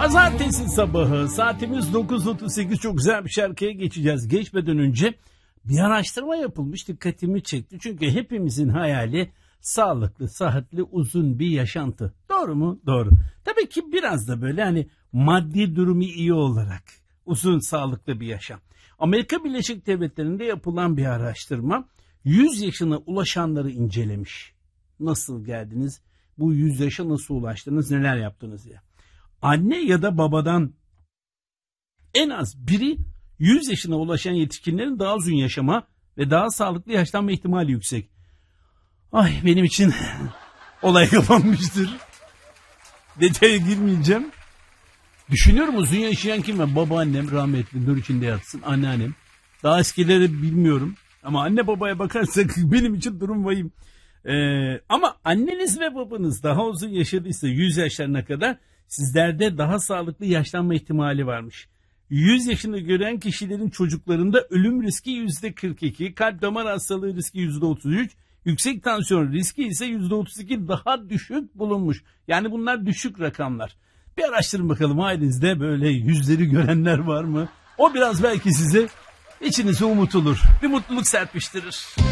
Pazartesi sabahı saatimiz 9.38, çok güzel bir şarkıya geçeceğiz. Geçmeden önce bir araştırma yapılmış, dikkatimi çekti. Çünkü hepimizin hayali sağlıklı, sıhhatli, uzun bir yaşantı. Doğru mu? Doğru. Tabii ki biraz da böyle hani maddi durumu iyi olarak uzun, sağlıklı bir yaşam. Amerika Birleşik Devletleri'nde yapılan bir araştırma 100 yaşına ulaşanları incelemiş. Nasıl geldiniz? Bu 100 yaşa nasıl ulaştınız? Neler yaptınız diye. Anne ya da babadan en az biri 100 yaşına ulaşan yetişkinlerin daha uzun yaşama ve daha sağlıklı yaşlanma ihtimali yüksek. Ay, benim için olay kapanmıştır. Detaya girmeyeceğim. Düşünüyorum, uzun yaşayan kim var? Babaannem rahmetli, nur içinde yatsın. Anneannem. Daha eskileri bilmiyorum. Ama anne babaya bakarsak benim için durum vahim. Ama anneniz ve babanız daha uzun yaşadıysa 100 yaşlarına kadar, sizlerde daha sağlıklı yaşlanma ihtimali varmış. 100 yaşını gören kişilerin çocuklarında ölüm riski %42, kalp damar hastalığı riski %33, yüksek tansiyon riski ise %32 daha düşük bulunmuş. Yani bunlar düşük rakamlar. Bir araştırın bakalım, ailenizde böyle yüzleri görenler var mı? O biraz belki size içinize umut olur. Bir mutluluk serpiştirir.